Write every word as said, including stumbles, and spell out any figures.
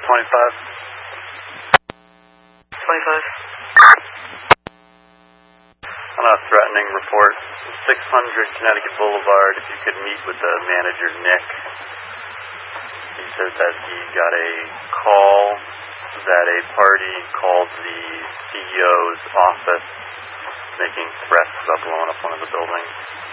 twenty-five. twenty-five. On a threatening report, six hundred Connecticut Boulevard, if you could meet with the manager, Nick. He says that he got a call that a party called the C E O's office making threats about blowing up one of the buildings.